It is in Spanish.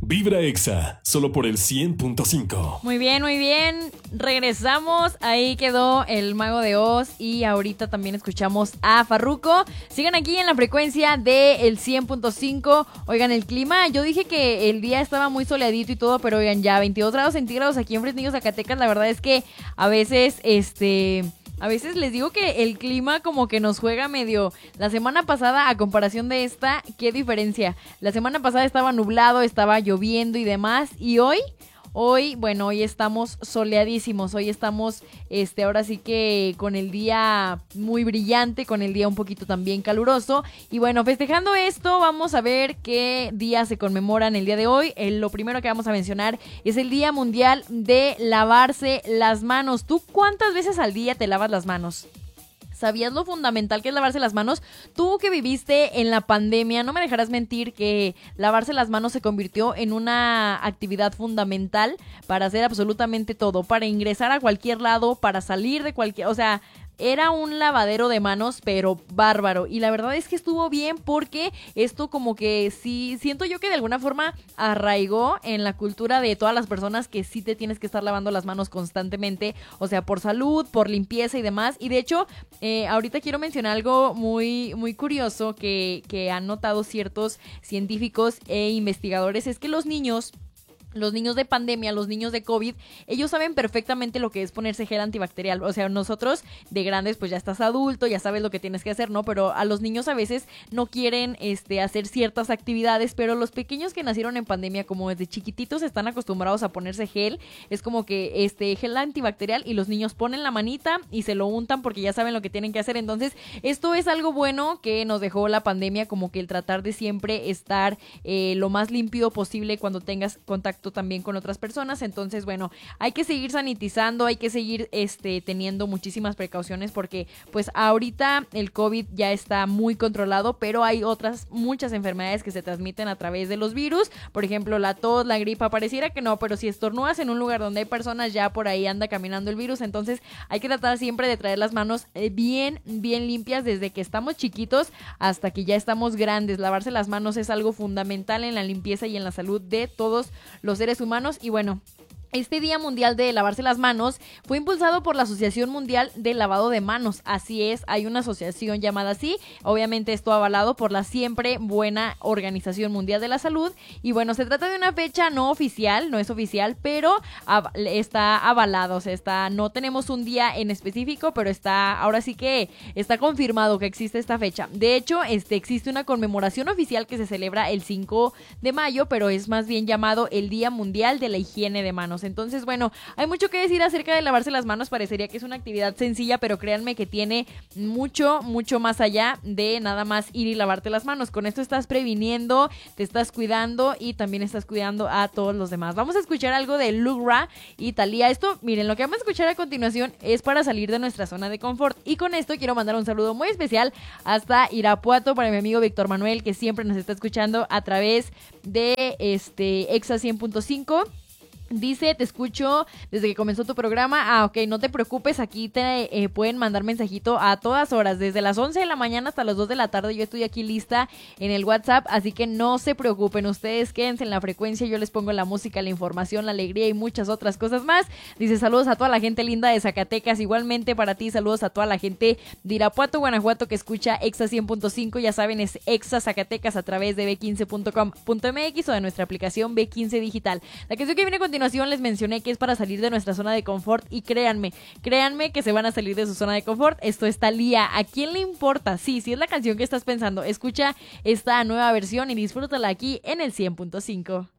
Vibra Exa, solo por el 100.5. Muy bien, muy bien. Regresamos. Ahí quedó el Mago de Oz y ahorita también escuchamos a Farruko. Sigan aquí en la frecuencia del 100.5. Oigan, el clima, yo dije que el día estaba muy soleadito y todo, pero oigan, ya 22 grados centígrados aquí en Fresnillo, Zacatecas. La verdad es que a veces, A veces les digo que el clima como que nos juega medio. La semana pasada, a comparación de esta, ¿qué diferencia? La semana pasada estaba nublado, estaba lloviendo y demás. Y hoy estamos soleadísimos. Hoy estamos, ahora sí que con el día muy brillante, con el día un poquito también caluroso. Y bueno, festejando esto, vamos a ver qué días se conmemoran el día de hoy. Lo primero que vamos a mencionar es el Día Mundial de Lavarse las Manos. ¿Tú cuántas veces al día te lavas las manos? ¿Sabías lo fundamental que es lavarse las manos? Tú que viviste en la pandemia, no me dejarás mentir que lavarse las manos se convirtió en una actividad fundamental para hacer absolutamente todo, para ingresar a cualquier lado, para salir de cualquier, era un lavadero de manos, pero bárbaro. Y la verdad es que estuvo bien porque esto como que sí, siento yo que de alguna forma arraigó en la cultura de todas las personas que sí te tienes que estar lavando las manos constantemente. O sea, por salud, por limpieza y demás. Y de hecho, ahorita quiero mencionar algo muy, muy curioso que han notado ciertos científicos e investigadores. Es que los niños de pandemia, los niños de COVID, ellos saben perfectamente lo que es ponerse gel antibacterial. O sea, nosotros de grandes pues ya estás adulto, ya sabes lo que tienes que hacer, ¿no? Pero a los niños a veces no quieren hacer ciertas actividades, pero los pequeños que nacieron en pandemia, como desde chiquititos están acostumbrados a ponerse gel, es como que gel antibacterial y los niños ponen la manita y se lo untan porque ya saben lo que tienen que hacer. Entonces, esto es algo bueno que nos dejó la pandemia, como que el tratar de siempre estar lo más limpio posible cuando tengas contacto también con otras personas. Entonces, bueno, hay que seguir sanitizando, hay que seguir teniendo muchísimas precauciones porque pues ahorita el COVID ya está muy controlado, pero hay otras muchas enfermedades que se transmiten a través de los virus. Por ejemplo, la tos, la gripa, pareciera que no, pero si estornudas en un lugar donde hay personas, ya por ahí anda caminando el virus. Entonces hay que tratar siempre de traer las manos bien limpias desde que estamos chiquitos hasta que ya estamos grandes. Lavarse las manos es algo fundamental en la limpieza y en la salud de todos los seres humanos. Y bueno, este Día Mundial de Lavarse las Manos fue impulsado por la Asociación Mundial de Lavado de Manos. Así es, hay una asociación llamada así. Obviamente esto avalado por la siempre buena Organización Mundial de la Salud. Y bueno, se trata de una fecha no oficial, no es oficial, pero está avalado. O sea, no tenemos un día en específico, pero ahora sí que está confirmado que existe esta fecha. De hecho, existe una conmemoración oficial que se celebra el 5 de mayo, pero es más bien llamado el Día Mundial de la Higiene de Manos. Entonces, bueno, hay mucho que decir acerca de lavarse las manos. Parecería que es una actividad sencilla, pero créanme que tiene mucho, mucho más allá de nada más ir y lavarte las manos. Con esto estás previniendo, te estás cuidando y también estás cuidando a todos los demás. Vamos a escuchar algo de Lugra y Thalía. Esto, miren, lo que vamos a escuchar a continuación es para salir de nuestra zona de confort. Y con esto quiero mandar un saludo muy especial hasta Irapuato para mi amigo Víctor Manuel, que siempre nos está escuchando a través de Exa 100.5. Dice, te escucho desde que comenzó tu programa. Ok, no te preocupes, aquí te pueden mandar mensajito a todas horas, desde las 11 de la mañana hasta las 2 de la tarde. Yo estoy aquí lista en el WhatsApp, así que no se preocupen, ustedes quédense en la frecuencia, yo les pongo la música, la información, la alegría y muchas otras cosas más. Dice, saludos a toda la gente linda de Zacatecas, igualmente para ti, saludos a toda la gente de Irapuato, Guanajuato, que escucha Exa 100.5, ya saben, es Exa Zacatecas a través de b15.com.mx o de nuestra aplicación B15 Digital. La canción que viene a continuación les mencioné que es para salir de nuestra zona de confort y créanme que se van a salir de su zona de confort. Esto es Thalía. ¿A quién le importa? Sí, es la canción que estás pensando. Escucha esta nueva versión y disfrútala aquí en el 100.5.